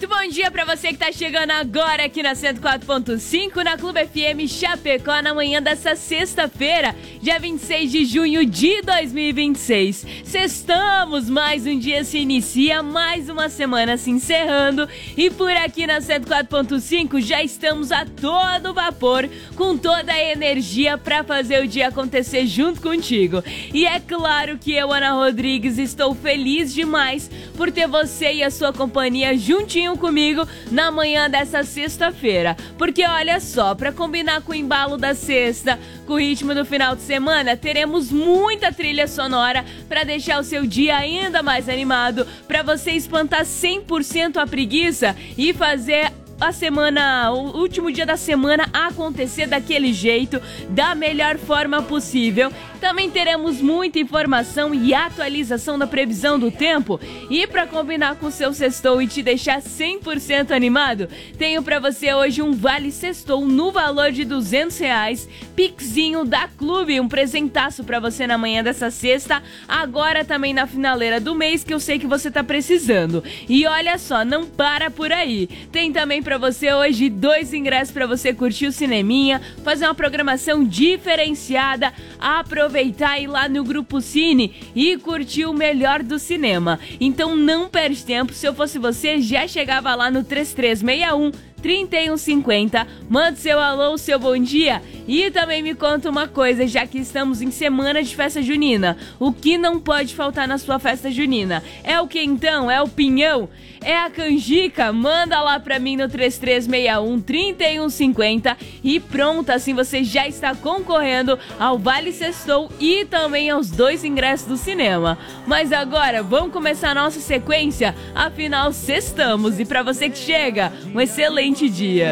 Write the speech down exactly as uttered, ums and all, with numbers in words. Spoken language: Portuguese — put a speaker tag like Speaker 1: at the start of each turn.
Speaker 1: Muito bom dia pra você que tá chegando agora aqui na cento e quatro ponto cinco, na Clube F M Chapecó, na manhã dessa sexta-feira, dia vinte e seis de junho de dois mil e vinte e seis. Sextamos, mais um dia se inicia, mais uma semana se encerrando, e por aqui na cento e quatro ponto cinco já estamos a todo vapor, com toda a energia pra fazer o dia acontecer junto contigo. E é claro que eu, Ana Rodrigues, estou feliz demais por ter você e a sua companhia juntinho comigo na manhã dessa sexta-feira, porque olha só, para combinar com o embalo da sexta, com o ritmo do final de semana, teremos muita trilha sonora para deixar o seu dia ainda mais animado, para você espantar cem por cento a preguiça e fazer a semana, o último dia da semana acontecer daquele jeito, da melhor forma possível. Também teremos muita informação e atualização da previsão do tempo. E para combinar com o seu sextou e te deixar cem por cento animado, tenho para você hoje um vale sextou no valor de duzentos reais, pixinho da Clube, um presentaço para você na manhã dessa sexta, agora também na finaleira do mês, que eu sei que você tá precisando. E olha só, não para por aí. Tem também para você hoje dois ingressos para você curtir o cineminha, fazer uma programação diferenciada, aproveitar e ir lá no Grupo Cine e curtir o melhor do cinema. Então não perde tempo, se eu fosse você já chegava lá no três três seis um, trinta e um cinquenta, manda seu alô, seu bom dia e também me conta uma coisa, já que estamos em semana de festa junina, o que não pode faltar na sua festa junina? É o que então? É o pinhão? É a canjica? Manda lá pra mim no três três seis um, trinta e um cinquenta e pronto, assim você já está concorrendo ao Vale Sextou e também aos dois ingressos do cinema. Mas agora vamos começar a nossa sequência, afinal sextamos, e pra você que chega, um excelente dia.